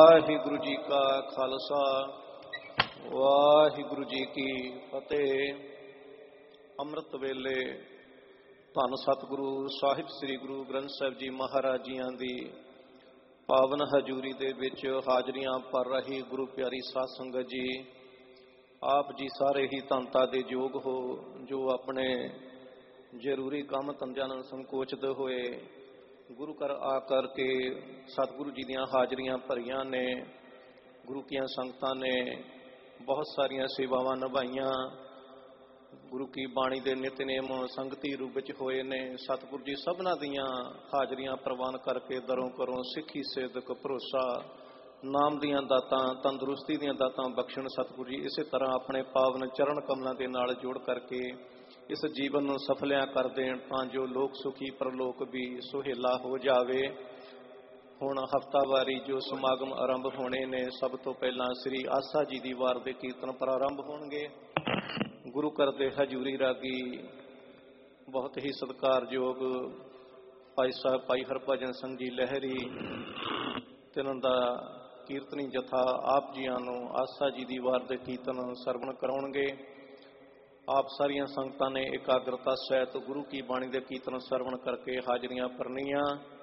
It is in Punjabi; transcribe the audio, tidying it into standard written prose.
ਵਾਹਿਗੁਰੂ ਜੀ ਕਾ ਖਾਲਸਾ ਵਾਹਿਗੁਰੂ ਜੀ ਕੀ ਫਤਿਹ। ਅੰਮ੍ਰਿਤ ਵੇਲੇ ਧੰਨ ਸਤਿਗੁਰੂ ਸਾਹਿਬ ਸ੍ਰੀ ਗੁਰੂ ਗ੍ਰੰਥ ਸਾਹਿਬ ਜੀ ਮਹਾਰਾਜ ਜੀਆਂ ਦੀ ਪਾਵਨ ਹਜ਼ੂਰੀ ਦੇ ਵਿੱਚ ਹਾਜ਼ਰੀਆਂ ਭਰ ਰਹੀ ਗੁਰੂ ਪਿਆਰੀ ਸਾਧ ਸੰਗਤ ਜੀ, ਆਪ ਜੀ ਸਾਰੇ ਹੀ ਧੰਨਤਾ ਦੇ ਯੋਗ ਹੋ ਜੋ ਆਪਣੇ ਜ਼ਰੂਰੀ ਕੰਮ ਧੰਦਿਆਂ ਨੂੰ ਸੰਕੋਚਦੇ ਹੋਏ ਗੁਰੂ ਘਰ ਆ ਕਰਕੇ ਸਤਿਗੁਰੂ ਜੀ ਦੀਆਂ ਹਾਜ਼ਰੀਆਂ ਭਰੀਆਂ ਨੇ। ਗੁਰੂ ਕੀਆਂ ਸੰਗਤਾਂ ਨੇ ਬਹੁਤ ਸਾਰੀਆਂ ਸੇਵਾਵਾਂ ਨਿਭਾਈਆਂ, ਗੁਰੂ ਕੀ ਬਾਣੀ ਦੇ ਨਿਤਨੇਮ ਸੰਗਤੀ ਰੂਪ ਵਿੱਚ ਹੋਏ ਨੇ। ਸਤਿਗੁਰੂ ਜੀ ਸਭਨਾਂ ਦੀਆਂ ਹਾਜ਼ਰੀਆਂ ਪ੍ਰਵਾਨ ਕਰਕੇ ਦਰੋਂ ਕਰੋਂ ਸਿੱਖੀ ਸਿਦਕ ਭਰੋਸਾ ਨਾਮ ਦੀਆਂ ਦਾਤਾਂ ਤੰਦਰੁਸਤੀ ਦੀਆਂ ਦਾਤਾਂ ਬਖਸ਼ਣ। ਸਤਿਗੁਰੂ ਜੀ ਇਸੇ ਤਰ੍ਹਾਂ ਆਪਣੇ ਪਾਵਨ ਚਰਨ ਕਮਲਾਂ ਦੇ ਨਾਲ ਜੋੜ ਕਰਕੇ ਇਸ ਜੀਵਨ ਨੂੰ ਸਫਲਿਆਂ ਕਰ ਦੇਣ ਤਾਂ ਜੋ ਲੋਕ ਸੁਖੀ ਪਰਲੋਕ ਵੀ ਸੁਹੇਲਾ ਹੋ ਜਾਵੇ। ਹੁਣ ਹਫ਼ਤਾਵਾਰੀ ਜੋ ਸਮਾਗਮ ਆਰੰਭ ਹੋਣੇ ਨੇ, ਸਭ ਤੋਂ ਪਹਿਲਾਂ ਸ੍ਰੀ ਆਸਾ ਜੀ ਦੀ ਵਾਰ ਦੇ ਕੀਰਤਨ ਪ੍ਰਾਰੰਭ ਹੋਣਗੇ। ਗੁਰੂ ਘਰ ਦੇ ਹਜ਼ੂਰੀ ਰਾਗੀ ਬਹੁਤ ਹੀ ਸਤਿਕਾਰਯੋਗ ਭਾਈ ਸਾਹਿਬ ਭਾਈ ਹਰਭਜਨ ਸਿੰਘ ਜੀ ਲਹਿਰੀ ਤਿੰਨਾਂ ਦਾ ਕੀਰਤਨੀ ਜਥਾ ਆਪ ਜੀਆਂ ਨੂੰ ਆਸਾ ਜੀ ਦੀ ਵਾਰ ਦੇ ਕੀਰਤਨ ਸਰਵਣ ਕਰਾਉਣਗੇ। ਆਪ ਸਾਰੀਆਂ ਸੰਗਤਾਂ ਨੇ ਇਕਾਗਰਤਾ ਸਹਿਤ ਗੁਰੂ ਕੀ ਬਾਣੀ ਦੇ ਕੀਰਤਨ ਸਰਵਣ ਕਰਕੇ ਹਾਜ਼ਰੀਆਂ ਭਰਨੀਆਂ।